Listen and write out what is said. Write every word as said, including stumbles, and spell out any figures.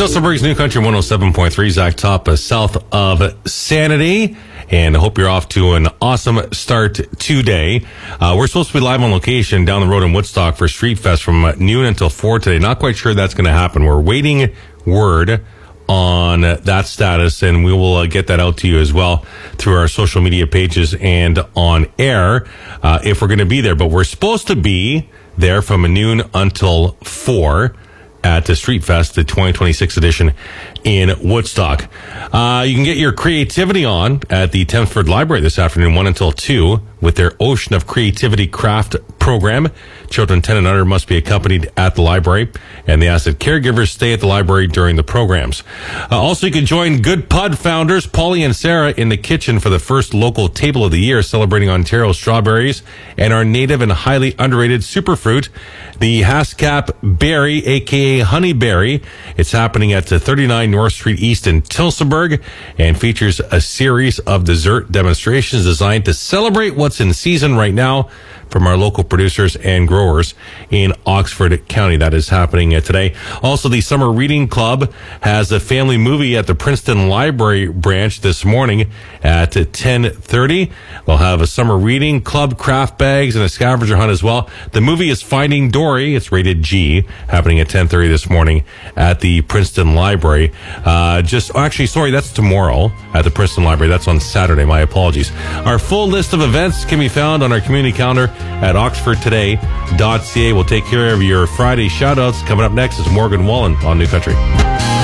Tilsonburg's New Country one oh seven point three, Zach Top, uh, south of Sanity. And I hope you're off to an awesome start today. Uh, we're supposed to be live on location down the road in Woodstock for Street Fest from uh, noon until four today. Not quite sure that's going to happen. We're waiting word on that status, and we will uh, get that out to you as well through our social media pages and on air uh, if we're going to be there. But we're supposed to be there from noon until four at the Street Fest, the twenty twenty-six edition in Woodstock. Uh, you can get your creativity on at the Thamesford Library this afternoon, one until two, with their Ocean of Creativity craft program. Children ten and under must be accompanied at the library, and they ask that caregivers stay at the library during the programs. Uh, also, you can join Good Pud founders Polly and Sarah in the kitchen for the first local table of the year, celebrating Ontario strawberries and our native and highly underrated superfruit, the Haskap Berry, aka Honeyberry. It's happening at thirty-nine North Street East in Tilsonburg, and features a series of dessert demonstrations designed to celebrate what's in season right now from our local producers and growers in Oxford County. That is happening today. Also, the Summer Reading Club has a family movie at the Princeton Library branch this morning at ten thirty. They'll have a Summer Reading Club, craft bags, and a scavenger hunt as well. The movie is Finding Dory. It's rated G, happening at ten thirty this morning at the Princeton Library. Uh, just, oh, actually, sorry, that's tomorrow at the Princeton Library. That's on Saturday. My apologies. Our full list of events can be found on our community calendar at oxford today dot c a. We'll take care of your Friday shout-outs. Coming up next is Morgan Wallen on New Country.